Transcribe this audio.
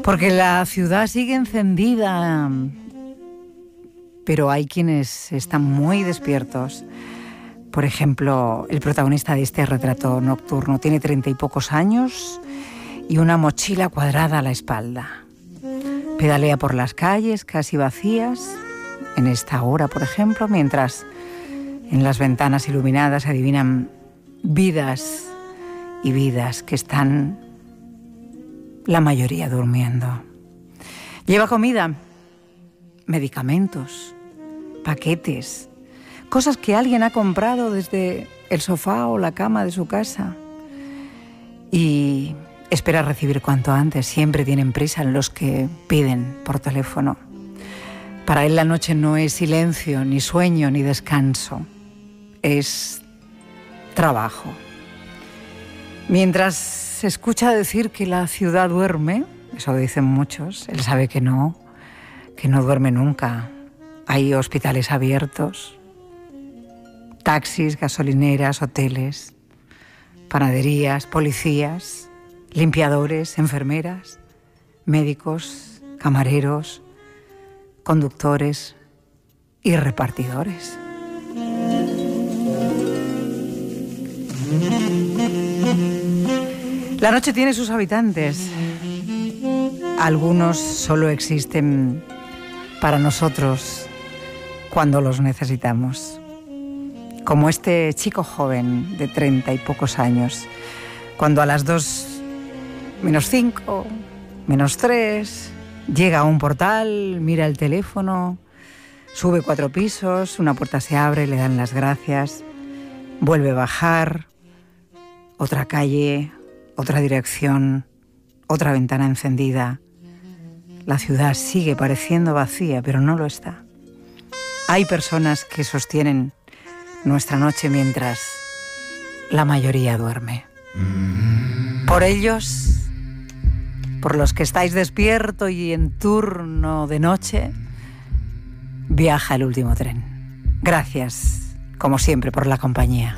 Porque la ciudad sigue encendida, pero hay quienes están muy despiertos. Por ejemplo, el protagonista de este retrato nocturno tiene 30 y pocos años y una mochila cuadrada a la espalda. Pedalea por las calles casi vacías, en esta hora, por ejemplo, mientras en las ventanas iluminadas se adivinan vidas y vidas que están la mayoría durmiendo. Lleva comida, medicamentos, paquetes, cosas que alguien ha comprado desde el sofá o la cama de su casa y espera recibir cuanto antes. Siempre tienen prisa los que piden por teléfono. Para él la noche no es silencio, ni sueño, ni descanso. Es trabajo. Mientras se escucha decir que la ciudad duerme, eso dicen muchos, él sabe que no duerme nunca. Hay hospitales abiertos, taxis, gasolineras, hoteles, panaderías, policías, limpiadores, enfermeras, médicos, camareros, conductores y repartidores. La noche tiene sus habitantes. Algunos solo existen para nosotros cuando los necesitamos. Como este chico joven de 30 y pocos años, cuando a las 2 menos 5, menos 3, llega a un portal, mira el teléfono, sube 4 pisos, una puerta se abre, le dan las gracias, vuelve a bajar, otra calle, otra dirección, otra ventana encendida. La ciudad sigue pareciendo vacía, pero no lo está. Hay personas que sostienen nuestra noche mientras la mayoría duerme. Por ellos, por los que estáis despiertos y en turno de noche, viaja el último tren. Gracias, como siempre, por la compañía.